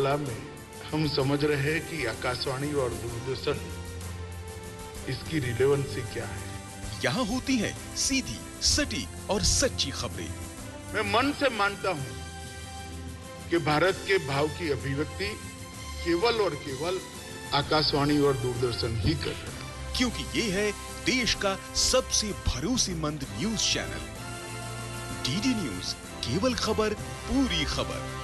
मामला में हम समझ रहे हैं कि आकाशवाणी और दूरदर्शन इसकी रिलेवेंसी क्या है। यहाँ होती है सीधी, सटीक और सच्ची खबरें। मैं मन से मानता हूँ कि भारत के भाव की अभिव्यक्ति केवल और केवल आकाशवाणी और दूरदर्शन ही कर रहे हैं, क्योंकि ये है देश का सबसे भरोसेमंद न्यूज चैनल। डीडी न्यूज, केवल खबर, पूरी खबर।